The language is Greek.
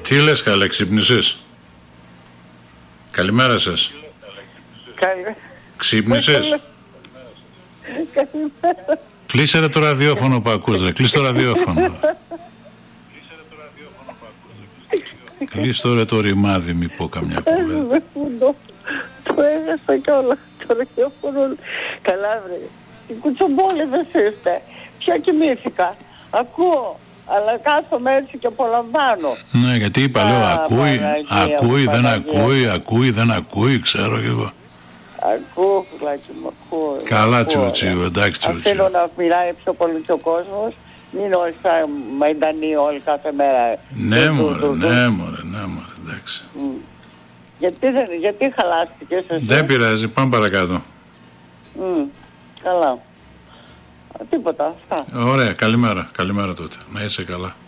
Τι λες, καλέ, ξύπνησες? Καλημέρα σας. Ξύπνησες? Κλείσε ρε το ραδιόφωνο που ακούς, ρε. Κλείσε το ραδιόφωνο. Κλείσε ρε το ρημάδι, μη πω καμιά κουβέντα. Το έγραψα κιόλας το ραδιόφωνο. Καλά βρε. Οι κουτσομπόλιδες είστε. Πια κοιμήθηκα. Ακούω. Αλλά κάθομαι έτσι και απολαμβάνω. Ναι, γιατί είπα, λέω, ακούει, δεν ακούει, ξέρω κι εγώ. Ακούω, πουλάκι μου, ακούω. Καλά, Τσούτσιου, εντάξει, Τσούτσιου. Θέλω να μιλάει πιο πολύ και ο κόσμος. Μην όλοι σαν μαϊντανοί όλοι κάθε μέρα. Ναι, μωρέ, εντάξει. Γιατί χαλάστηκες εσύ? Δεν πειράζει, πάμε παρακάτω. Καλά. Τίποτα, αυτά. Ωραία, καλημέρα τότε. Να είσαι καλά.